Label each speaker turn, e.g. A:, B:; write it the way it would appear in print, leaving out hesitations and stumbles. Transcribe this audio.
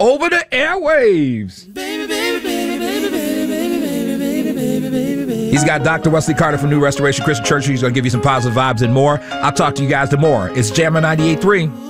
A: over the airwaves. He's got Dr. Wesley Carter from New Restoration Christian Church. He's going to give you some positive vibes and more. I'll talk to you guys tomorrow. It's Jammer 98.3.